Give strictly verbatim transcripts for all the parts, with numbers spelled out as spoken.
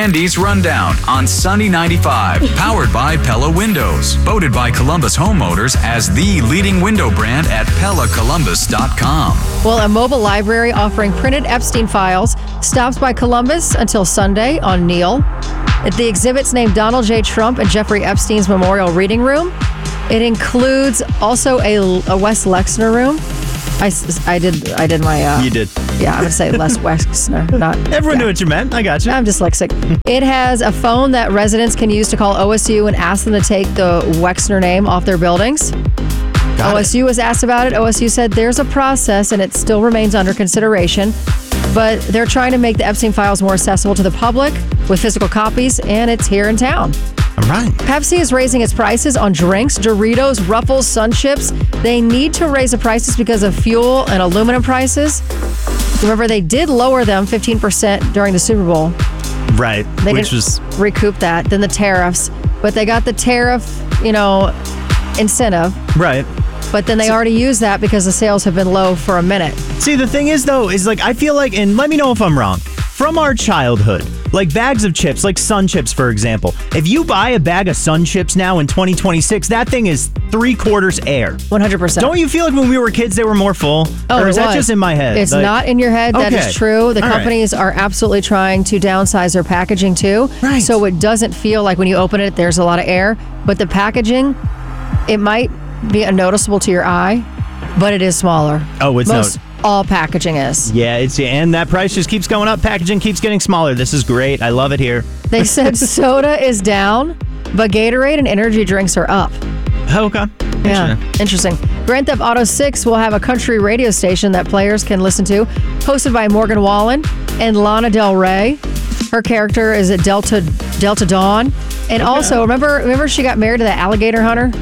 Andy's Rundown on Sunny ninety-five, powered by Pella Windows. Voted by Columbus homeowners as the leading window brand at Pella Columbus dot com. Well, a mobile library offering printed Epstein files stops by Columbus until Sunday on Neil. The exhibit's named Donald J. Trump and Jeffrey Epstein's Memorial Reading Room. It includes also a, a Wes Lexner room. I, I did I did my... Uh, you did. Yeah, I'm going to say Les Wexner. Not, Everyone yeah. knew what you meant. I got you. I'm dyslexic. It has a phone that residents can use to call O S U and ask them to take the Wexner name off their buildings. Got O S U it. was asked about it. O S U said there's a process and it still remains under consideration. But they're trying to make the Epstein files more accessible to the public with physical copies, and it's here in town. All right. Pepsi is raising its prices on drinks, Doritos, Ruffles, Sun Chips. They need to raise the prices because of fuel and aluminum prices. Remember, they did lower them fifteen percent during the Super Bowl. Right. They Which can was... recoup that. Then the tariffs. But they got the tariff, you know, incentive. Right. But then they already used that because the sales have been low for a minute. See, the thing is, though, is like, I feel like, and let me know if I'm wrong, from our childhood, like bags of chips, like Sun Chips, for example. If you buy a bag of Sun Chips now in twenty twenty-six, that thing is three quarters air. one hundred percent. Don't you feel like when we were kids, they were more full? Oh, or is it that was. just in my head? It's Like- not in your head. That Okay. is true. The All right. companies are absolutely trying to downsize their packaging too. Right. So it doesn't feel like when you open it, there's a lot of air. But the packaging, it might be unnoticeable to your eye, but it is smaller. Oh, it's Most not. all packaging is. Yeah, it's and that price just keeps going up. Packaging keeps getting smaller. This is great. I love it here. They said soda is down, but Gatorade and energy drinks are up. Oh, okay. Yeah, interesting. Grand Theft Auto six will have a country radio station that players can listen to, hosted by Morgan Wallen and Lana Del Rey. Her character is at Delta Delta Dawn, and also remember remember she got married to that alligator hunter.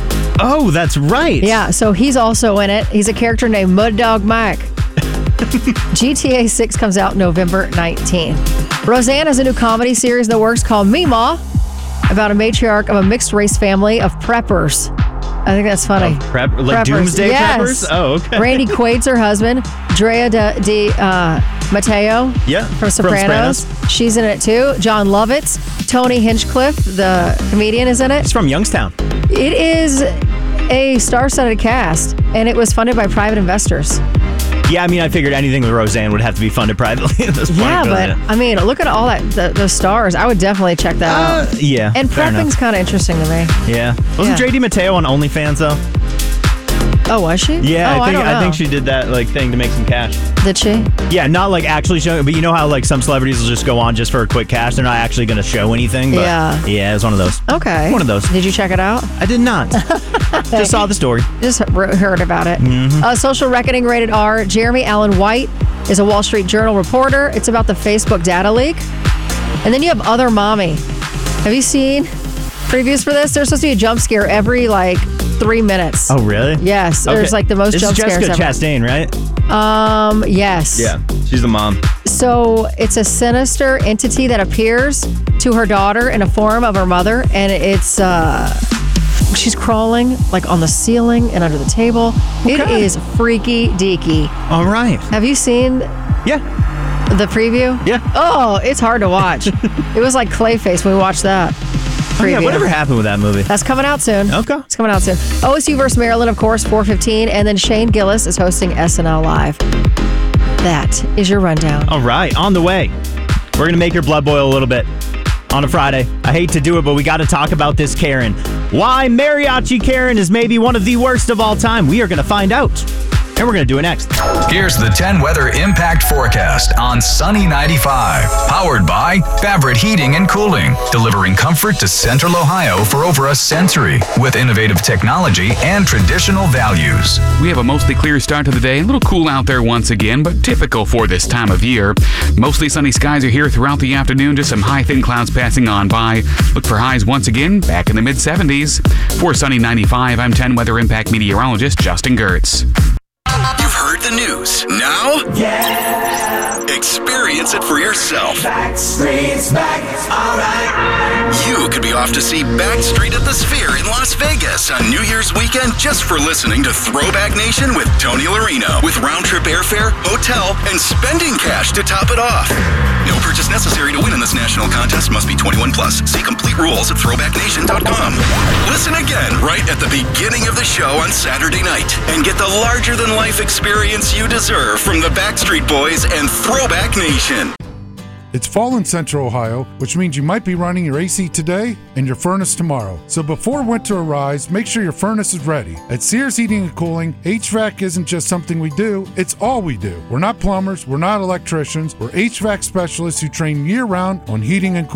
Oh, that's right. Yeah, so he's also in it. He's a character named Mud Dog Mike. G T A six comes out November nineteenth. Roseanne has a new comedy series in the works called Meemaw, about a matriarch of a mixed race family of preppers. I think that's funny. Oh, prep, like Preppers. doomsday Yes. preppers? Oh, okay. Randy Quaid's her husband. Drea de, de uh, Mateo Yeah, from from Sopranos. Sopranos. She's in it too. John Lovitz. Tony Hinchcliffe, the comedian, is in it. It's from Youngstown. It is a star-studded cast, and it was funded by private investors. Yeah, I mean, I figured anything with Roseanne would have to be funded privately at this point. Yeah, but yeah. I mean, look at all that the, the stars. I would definitely check that Uh, out. yeah, And fair prepping's enough. kind of interesting to me. Yeah. Wasn't Yeah. J D Mateo on OnlyFans, though? Oh, was she? Yeah, oh, I think don't I, know. think she did that like thing to make some cash. Did she? Yeah, not like actually showing, but you know how like some celebrities will just go on just for a quick cash. They're not actually going to show anything. But Yeah. Yeah, it was one of those. Okay. One of those. Did you check it out? I did not. Just saw the story. Just he- heard about it. Mm-hmm. Uh, Social Reckoning rated R. Jeremy Allen White is a Wall Street Journal reporter. It's about the Facebook data leak. And then you have Other Mommy. Have you seen previews for this? There's supposed to be a jump scare every like three minutes. Oh, really? Yes, there's Okay. like the most this jump is scares Jessica ever. Chastain, right? Um, yes. Yeah, she's the mom. So it's a sinister entity that appears to her daughter in a form of her mother, and it's uh, she's crawling like on the ceiling and under the table. It Okay. is freaky deaky. All right. Have you seen Yeah. the preview? Yeah. Oh, it's hard to watch. It was like Clayface when we watched that Oh, yeah, preview. whatever happened with that movie? That's coming out soon. Okay. It's coming out soon. O S U versus Maryland, of course, four fifteen, and then Shane Gillis is hosting S N L Live. That is your rundown. All right, on the way. We're going to make your blood boil a little bit on a Friday. I hate to do it, but we got to talk about this Karen. Why Mariachi Karen is maybe one of the worst of all time. We are going to find out. And we're going to do it next. Here's the ten weather impact forecast on Sunny ninety-five. Powered by Favorite Heating and Cooling. Delivering comfort to Central Ohio for over a century. With innovative technology and traditional values. We have a mostly clear start to the day. A little cool out there once again, but typical for this time of year. Mostly sunny skies are here throughout the afternoon. Just some high, thin clouds passing on by. Look for highs once again back in the mid seventies. For Sunny ninety-five, I'm ten weather impact meteorologist Justin Gertz. You've heard the news. Now? Yeah. Experience it for yourself. Backstreet's back, alright. You could be off to see Backstreet at the Sphere in Las Vegas on New Year's weekend just for listening to Throwback Nation with Tony Larino. With round-trip airfare, hotel, and spending cash to top it off. No purchase necessary to win an in this national contest must be twenty-one plus. See complete rules at throwback nation dot com. Listen again right at the beginning of the show on Saturday night and get the larger-than-life experience you deserve from the Backstreet Boys and Throwback Nation. It's fall in Central Ohio, which means you might be running your A C today and your furnace tomorrow. So before winter arrives, make sure your furnace is ready. At Sears Heating and Cooling, H V A C isn't just something we do, it's all we do. We're not plumbers, we're not electricians, we're H V A C specialists who train year-round on heating and cooling.